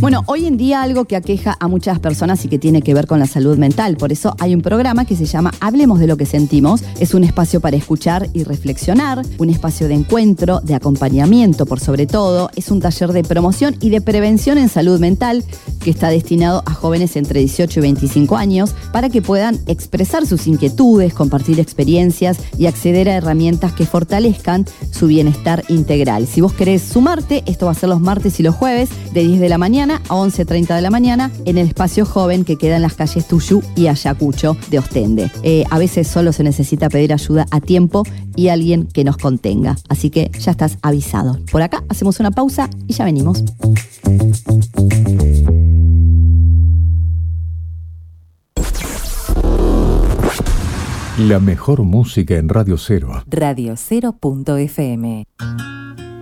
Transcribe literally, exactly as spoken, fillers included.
Bueno, hoy en día algo que aqueja a muchas personas y que tiene que ver con la salud mental. Por eso hay un programa que se llama Hablemos de lo que sentimos. Es un espacio para escuchar y reflexionar, un espacio de encuentro, de acompañamiento por sobre todo. Es un taller de promoción y de prevención en salud mental que está destinado a jóvenes entre dieciocho y veinticinco años para que puedan expresar sus inquietudes, compartir experiencias y acceder a herramientas que fortalezcan su bienestar integral. Si vos querés sumarte, esto va a ser los martes y los jueves de diez de la mañana a once treinta de la mañana en el espacio joven que queda en las calles Tuyú y Ayacucho de Ostende. Eh, a veces solo se necesita pedir ayuda a tiempo y alguien que nos contenga. Así que ya estás avisado. Por acá hacemos una pausa y ya venimos. La mejor música en Radio Cero. Radio Cero punto F M.